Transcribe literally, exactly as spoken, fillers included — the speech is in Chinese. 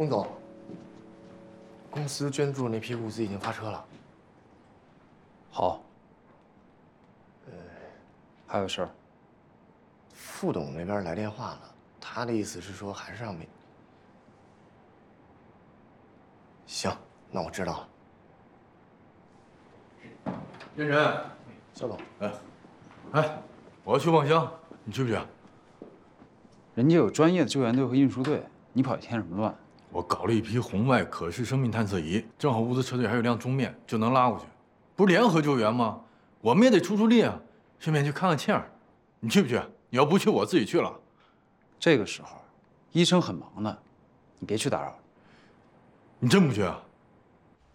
龚总，公司捐助那批物资已经发车了。 好。呃，还有事儿。 副董那边来电话了，他的意思是说还是让美。行，那我知道了。 燕晨， 肖总， 哎，哎，我要去望乡，你去不去？ 人家有专业的救援队和运输队，你跑去添什么乱？ 我搞了一批红外可视生命探测仪，正好物资车队还有辆中面，就能拉过去。不是联合救援吗？我们也得出出力啊，顺便去看看庆儿。你去不去？你要不去，我自己去了。 这个时候，医生很忙的，你别去打扰。 你真不去啊？